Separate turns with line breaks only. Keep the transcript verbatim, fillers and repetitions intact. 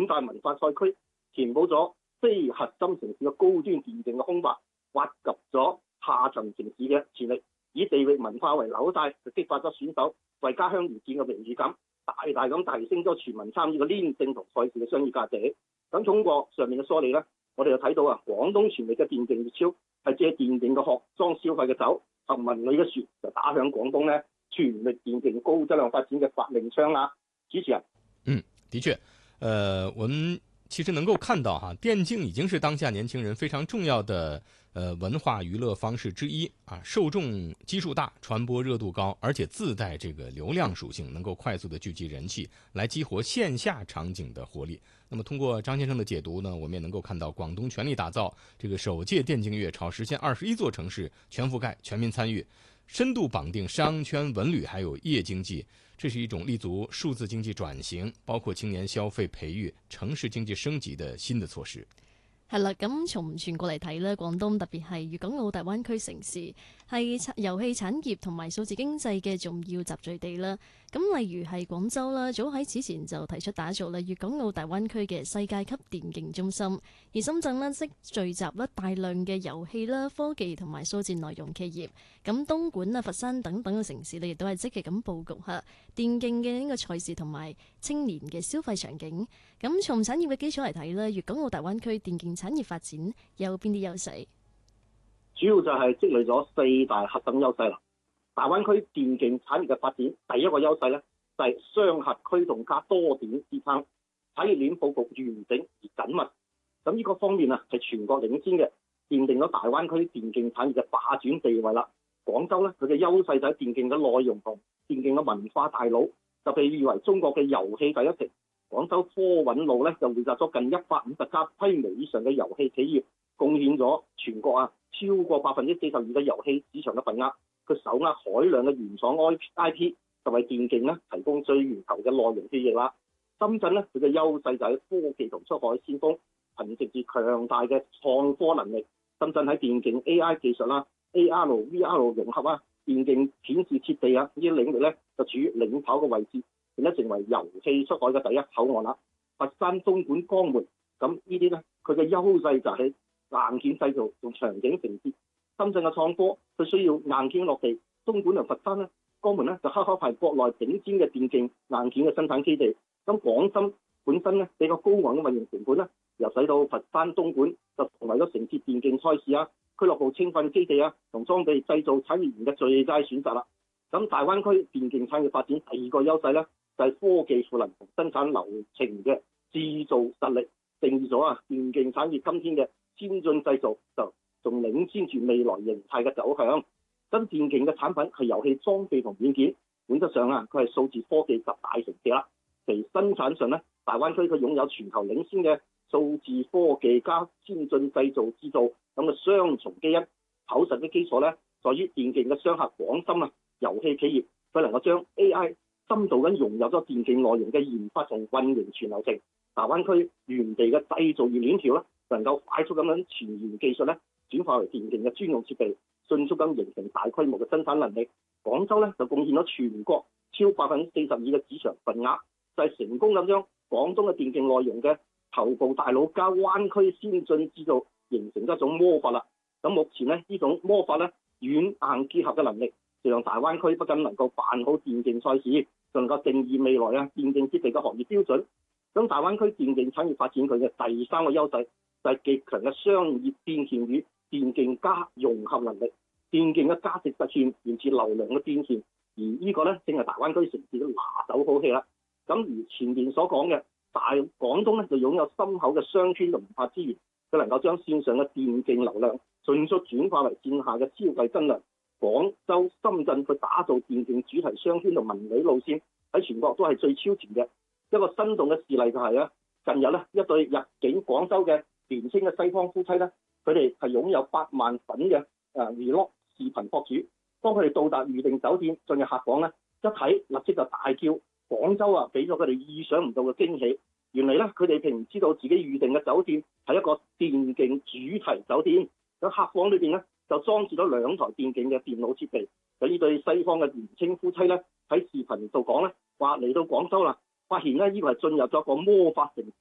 五大文化賽區，填補咗非核心城市嘅高端電競嘅空白，挖及咗下層城市嘅潛力，以地域文化為紐帶，就激發咗選手為家鄉而戰嘅榮譽感，大大咁提升咗全民參與嘅黏性同賽事嘅商業價值。咁通過上面嘅梳理咧，我哋就睇到啊，廣東全力嘅電競熱潮係借電競嘅殼裝消費嘅酒，合文旅嘅船就打響廣東咧全力電競高質量發展嘅發令槍啦。主持人，
嗯，的確，呃，我們其實能夠看到哈，電競已經是當下年輕人非常重要的呃文化娛樂方式之一啊，受眾基數大，傳播熱度高，而且自帶這個流量屬性，能夠快速的聚集人氣，來激活線下場景的活力。那麼通過張先生的解讀呢，我們也能夠看到廣東全力打造這個首屆電競月潮，實現二十一座城市全覆蓋、全民參與，深度綁定商圈、文旅還有夜經濟，這是一種立足數字經濟轉型，包括青年消費培育、城市經濟升級的新的措施。
係啦，咁從全國嚟睇呢，廣東特別係粵港澳大灣區城市係遊戲產業同埋數字經濟嘅重要集聚地啦。咁例如係廣州啦，早喺此前就提出打造啦粵港澳大灣區嘅世界級電競中心，而深圳呢，即聚集咧大量嘅遊戲啦、科技同埋數字內容企業。咁東莞啊、佛山等等嘅城市呢，亦都係積極咁佈局下電競嘅呢個賽事同埋青年嘅消費場景。咁從產業嘅基礎嚟睇呢，粵港澳大灣區電競產業發展有邊啲優勢？
主要就係積累咗四大核心優勢啦。大灣區電競產業嘅發展，第一個優勢咧就係雙核驅動加多點支撐，產業鏈佈局完整而緊密。咁呢個方面啊係全國領先嘅，奠定咗大灣區電競產業嘅霸主地位啦。廣州咧佢嘅優勢就喺電競嘅內容同電競嘅文化大腦，就被譽為中國嘅遊戲第一城。廣州科韻路咧就匯集咗近一百五十家規模以上嘅遊戲企業，貢獻咗全國啊超過百分之四十二嘅遊戲市場嘅份額。佢手握海量嘅原創 I P， 就為電競咧提供最源頭嘅內容記憶啦。深圳咧佢嘅優勢就喺科技同出海先鋒，憑藉住強大嘅創科能力，深圳喺電競 A I 技術啦、A R、V R 融合啊、電競顯示設備啊呢啲領域咧就處於領跑嘅位置。並且成為遊戲出海嘅第一口岸啦。佛山、東莞、江門咁呢啲咧，佢嘅優勢就係硬件製造同場景承接。深圳嘅創科佢需要硬件落地，東莞同佛山咧、江門咧就恰恰係國內頂尖嘅電競硬件嘅生產基地。咁廣深本身咧比較高昂嘅運營成本咧，又使到佛山、東莞就成為咗承接電競賽事啊、俱樂部青訓基地啊同裝備製造產業園嘅最佳選擇啦。咁大灣區電競產業發展第二個優勢咧，就係科技賦能同生產流程嘅製造實力，定義咗啊電競產業今天嘅先進製造就仲領先住未來形態嘅走向。咁電競嘅產品係遊戲裝備同軟件，本質上啊佢係數字科技集大成者啦。其生產上咧，大灣區佢擁有全球領先嘅數字科技加先進製造製造咁嘅雙重基因。厚實嘅基礎咧，在於電競嘅雙客廣深啊遊戲企業，佢能夠將 A I深度咁融入咗電競內容嘅研發同運營全流程。大灣區原地嘅製造業鏈條咧，能夠快速咁樣前沿技術咧轉化為電競嘅專用設備，迅速咁形成大規模嘅生產能力。廣州咧就貢獻咗全國超百分之四十二嘅市場份額，就係、是、成功咁將廣東嘅電競內容嘅頭部大腦加灣區先進製造形成一種魔法啦。咁目前咧呢種魔法咧軟硬結合嘅能力，就讓大灣區不僅能夠辦好電競賽事，仲能夠定義未來啊電競設備嘅行業標準。咁大灣區電競產業發展佢嘅第三個優勢就係極強嘅商業變現與電競加融合能力。電競嘅價值實現源自流量嘅變現，而呢個咧正係大灣區城市嘅拿手好戲啦。咁如前面所講嘅，大廣東咧就擁有深厚嘅商圈同文化資源，佢能夠將線上嘅電競流量迅速轉化為線下嘅消費增量。廣州、深圳佢打造電競主題商圈同文旅路線，喺全國都係最超前嘅。一個生動嘅事例就係、是、啊，近日咧一對入境廣州嘅年輕嘅西方夫妻咧，佢哋係擁有百萬粉嘅誒 Vlog 視頻博主。當佢哋到達預定酒店進入客房咧，一睇立即就大叫：廣州啊，俾咗佢哋意想唔到嘅驚喜！原嚟咧，佢哋並唔知道自己預定嘅酒店係一個電競主題酒店。喺客房裏邊咧，就裝置咗兩台電競嘅電腦設備。就呢對西方嘅年輕夫妻咧，喺視頻度講咧，話嚟到廣州啦，發現咧呢個係進入咗一個魔法城市